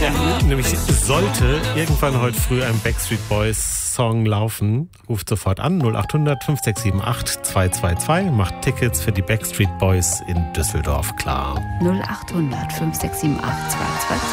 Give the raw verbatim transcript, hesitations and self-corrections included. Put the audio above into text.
Ja, ne? nämlich sollte irgendwann heute früh ein Backstreet Boys Song laufen, ruft sofort an null acht hundert fünf sechs sieben acht zwei zwei zwei, macht Tickets für die Backstreet Boys in Düsseldorf klar. null acht hundert fünf sechs sieben acht zwei zwei zwei.